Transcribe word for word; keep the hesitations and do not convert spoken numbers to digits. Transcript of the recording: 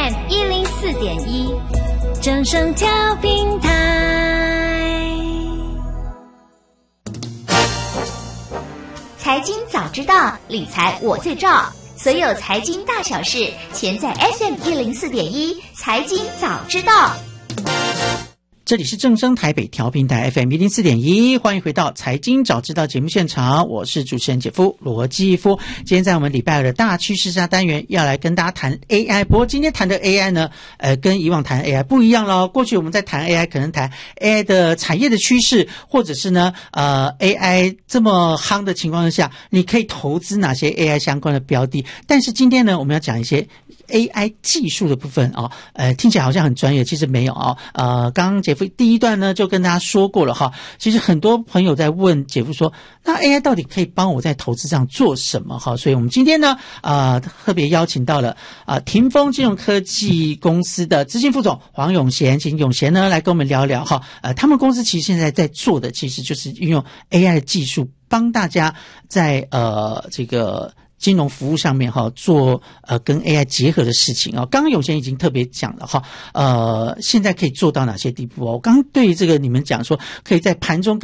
M 一零四点一，正声调频台。财经早知道，理财我最照。所有财经大小事，全在 F M 一零四点一，财经早知道。 这里是正声台北调频台 F M 一零四点一，欢迎回到财经早知道节目现场，我是主持人姐夫罗基夫。今天在我们礼拜二的大趋势下单元，要来跟大家谈 A I。不过今天谈的 A I 呢，呃，跟以往谈 A I 不一样咯。过去我们在谈 A I， 可能谈 A I 的产业的趋势，或者是呢，呃 ，A I 这么夯的情况下，你可以投资哪些 A I 相关的标的。但是今天呢，我们要讲一些A I 技术的部分哦，呃，听起来好像很专业，其实没有哦。呃，刚刚姐夫第一段呢就跟大家说过了哈，其实很多朋友在问姐夫说，那 A I 到底可以帮我在投资上做什么哈？所以我们今天呢，呃，特别邀请到了啊、呃、霆锋金融科技公司的执行副总黄永贤，请永贤呢来跟我们聊聊哈。呃，他们公司其实现在在做的其实就是运用 A I 的技术，帮大家在呃这个金融服务上面哈，做呃跟 A I 结合的事情啊。刚刚有些人已经特别讲了哈，呃，现在可以做到哪些地步哦？我刚刚对这个你们讲说，可以在盘中